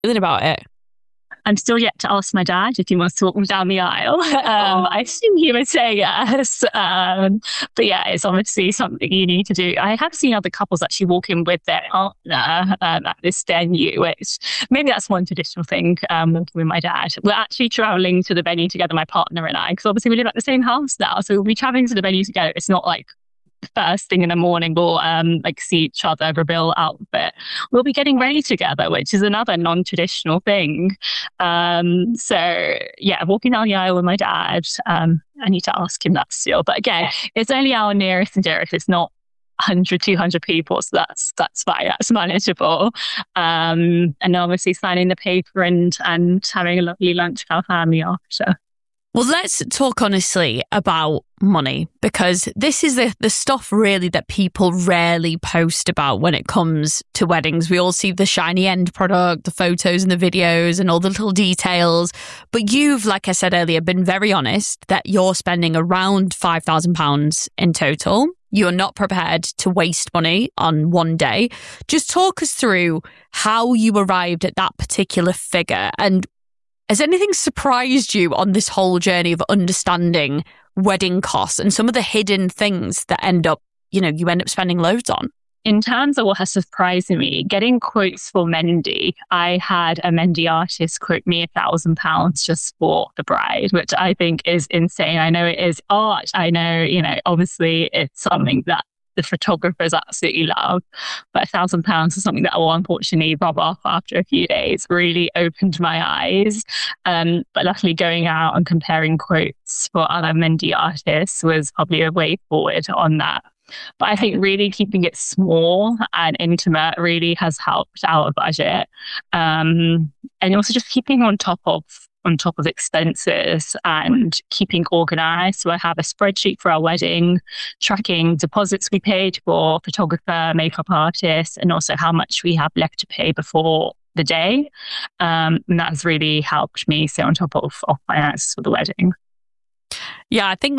Feeling about it? I'm still yet to ask my dad if he wants to walk me down the aisle. I assume he would say yes. But yeah, it's obviously something you need to do. I have seen other couples actually walking with their partner at this venue, which maybe that's one traditional thing, walking with my dad. We're actually traveling to the venue together, my partner and I, because obviously we live at the same house now. So we'll be traveling to the venue together. It's not like first thing in the morning we'll like see each other reveal outfit. We'll be getting ready together, which is another non-traditional thing. So yeah, walking down the aisle with my dad. I need to ask him that still, but again, it's only our nearest and dearest. It's not 100, 200 people, so that's fine, that's manageable. And obviously signing the paper and having a lovely lunch with our family after. Well, let's talk honestly about money, because this is the stuff really that people rarely post about when it comes to weddings. We all see the shiny end product, the photos and the videos and all the little details. But you've, like I said earlier, been very honest that you're spending around £5,000 in total. You're not prepared to waste money on one day. Just talk us through how you arrived at that particular figure, and has anything surprised you on this whole journey of understanding wedding costs and some of the hidden things that you end up spending loads on? In terms of what has surprised me, getting quotes for Mendy, I had a Mendy artist quote me £1,000 just for the bride, which I think is insane. I know it is art. I know, obviously it's something that the photographers absolutely love, but £1,000 is something that will unfortunately rub off after a few days. Really opened my eyes. But luckily going out and comparing quotes for other Mendy artists was probably a way forward on that. But I think really keeping it small and intimate really has helped our budget. And also just keeping on top of expenses and keeping organized. So I have a spreadsheet for our wedding, tracking deposits we paid for photographer, makeup artist, and also how much we have left to pay before the day. And that has really helped me stay on top of finances for the wedding. Yeah, I think